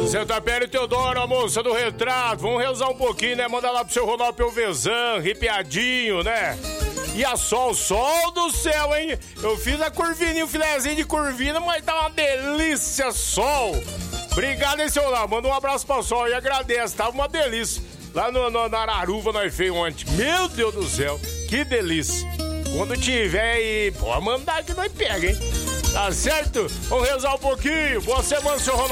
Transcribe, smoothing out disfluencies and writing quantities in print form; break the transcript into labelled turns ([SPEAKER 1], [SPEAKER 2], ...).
[SPEAKER 1] Santa Pele Teodoro, a moça do retrato. Vamos rezar um pouquinho, né? Manda lá pro seu Ronaldo Pelvezan, ripiadinho, né? E a sol do céu, hein? Eu fiz a curvinha, o filezinho de curvina, mas tá uma delícia, sol. Obrigado, hein, seu Ronaldo. Manda um abraço pro sol e agradece, tava uma delícia. Lá na Araruva nós fez ontem. Meu Deus do céu, que delícia. Quando tiver aí, pode mandar que nós pega, hein? Tá certo? Vamos rezar um pouquinho. Boa semana, seu Ronaldo.